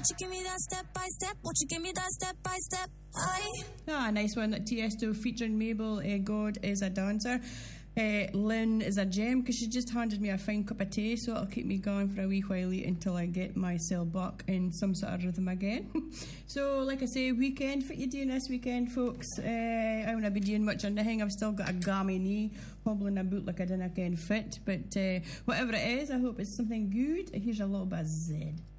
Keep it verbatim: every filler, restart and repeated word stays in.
Won't you give me that step by step? Won't you give me that step by step? I... Ah, nice one. Tiesto featuring Mabel. Uh, God is a dancer. Uh, Lynn is a gem because she just handed me a fine cup of tea, so it'll keep me going for a wee while until I get myself back in some sort of rhythm again. So, like I say, weekend. What you doing this weekend, folks? Uh, I won't be doing much or nothing. I've still got a gammy knee, hobbling about like I didn't again fit. But uh, whatever it is, I hope it's something good. Here's a little bit of Zed.